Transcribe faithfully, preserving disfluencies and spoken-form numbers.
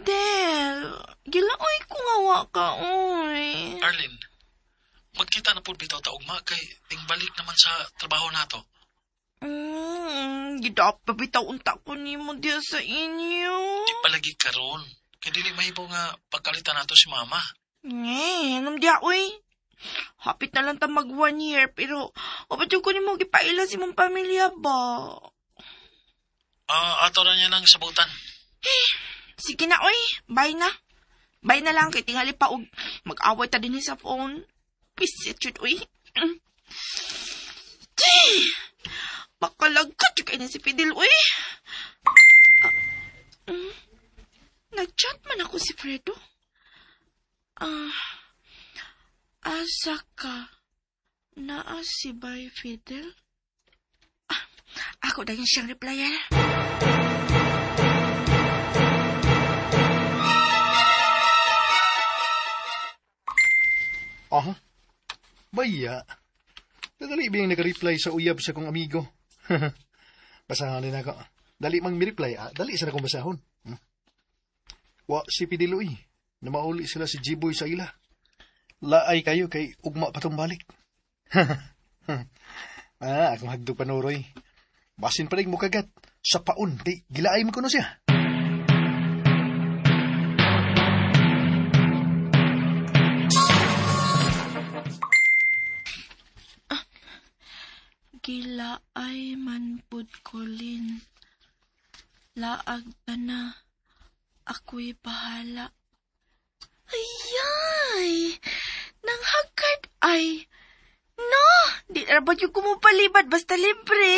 Fidel, gilaoy ko nga wa ka, oy. Arlene, magkita na po bitaw taugma kay tingbalik naman sa trabaho nato. Hmm, gidap pa bitaw unta ko nimo diya sa inyo. Di palagi karon. Kaya dili mahibaw nga pagkalitan nato si mama. Eh, anong diya, oy? Hapit na lang ta mag one year, pero opat yung ko nimo gipaila si mong pamilya ba? Ah, ato na niya ng sabutan. Eh, sige na, oy. Bye na. Bye na lang, kay tingali pa og mag-away ta din sa phone. Pisit yun, oy. Gee! Bakalagkat yung kayo na si Fidel, oy. Ah, mm, nag-chat man ako si Fredo. Ah, asa ka? Naa si Bay Fidel? Ah, ako dahil siyang replyan. Aha. Baya. Dali biyang nag-reply sa uyab sa kong amigo. Basahan din ako. Dali mang mi-reply, ah. Dali sa akong basahon. Hmm. Wa si Pidiloy. Na mauli sila si Jiboy sa ila. Laay kayo kay ugma patong balik. Ah, akong hagdo panuroy. Basin pa rin mo kagat. Sa paon, kay gilaay mo ko no siya. Gilaay man pud Colin. Laag ta na. Ako'y bahala. Ayay! Nang hagkad ay. No! Di na ba yung kumupalibad basta libre?